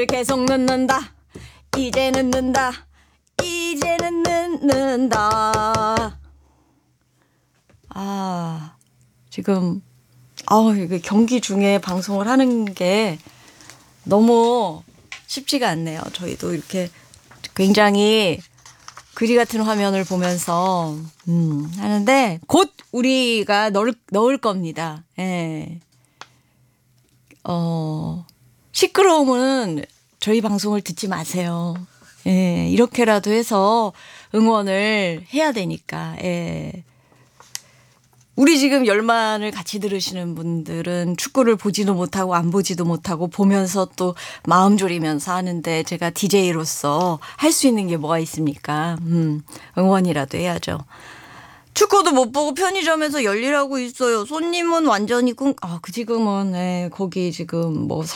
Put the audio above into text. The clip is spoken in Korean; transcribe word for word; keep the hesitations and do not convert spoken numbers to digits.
시간을 계속 늦는다. 이제 늦는다. 이제는 늦는다. 아, 지금 아, 이게 경기 중에 방송을 하는 게 너무 쉽지가 않네요. 저희도 이렇게 굉장히 그리 같은 화면을 보면서 음, 하는데 곧 우리가 넣을, 넣을 겁니다. 예. 어, 시끄러움은 저희 방송을 듣지 마세요. 예, 이렇게라도 해서 응원을 해야 되니까. 예. 우리 지금 열만을 같이 들으시는 분들은 축구를 보지도 못하고 안 보지도 못하고 보면서 또 마음 졸이면서 하는데 제가 디제이로서 할 수 있는 게 뭐가 있습니까? 음, 응원이라도 해야죠. 축구도 못 보고 편의점에서 열일하고 있어요. 손님은 완전히 꿍, 아, 그 지금은, 예, 거기 지금 뭐